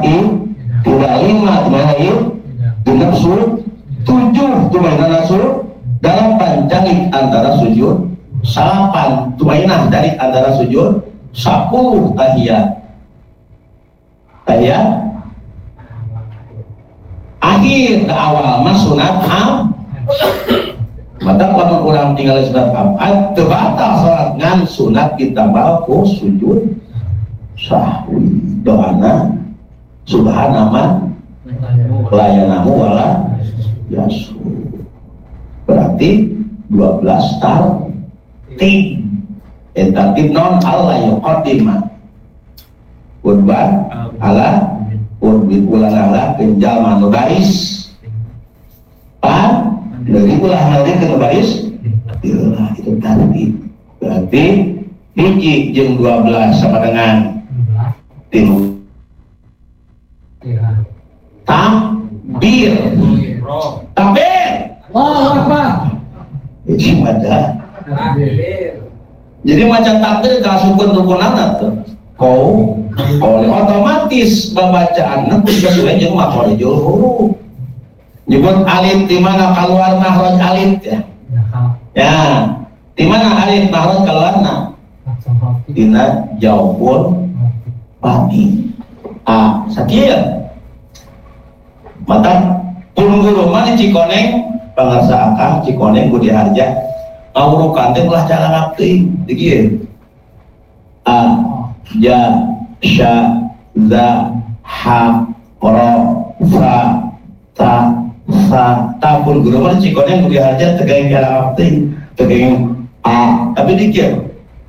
tidak 5 tumaina genep tujuh tumaina nasu dalam pancangik antara sujud 8 tumaina dari antara sujud 10 tahiyat akhir ke awal mas sunat maka kalau orang tinggal sunat terbatal sholat ngan sunat kita baku sujud sahwi doana subhanallah layanamu wala yasu berarti 12 tartib tartib non Allah yuqaddima udban ala udbit ulang ala kenjal manu baris dari ulang ala ke baris itu tartib berarti hiji jeung 12 sama dengan tilu takbir Allahu Akbar itu ada jadi macam takbir kasupun rukunana tuh kau oleh otomatis pembacaan sesuai jeung makharijul huruf nyebut alif di mana keluar makhraj alif ya di mana alif makhraj keluarna dina jaubul pati sakieu mata pulung mana Cikoneng pangarsa akang Cikoneng Budi Harja ngawurukan teh ulah jalan abdi dieu ja sya za ha ra fa ta sa tapul guru mana Cikoneng Budi Harja tegaing jalan abdi tegaing tapi dieu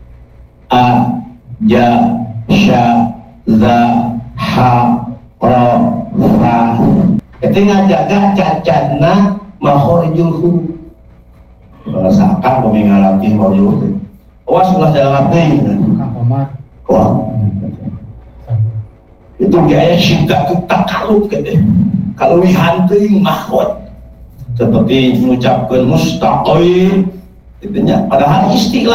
ja sya za ha ra fa itu ngajaga cacana makharijul huruf bahasa akang pemengalati makharijul awas ulah jalan teh wah itu gaya syingga takaluk gitu kalau wihanting makhraj seperti mengucapkan mustaqim itunya padahal istilah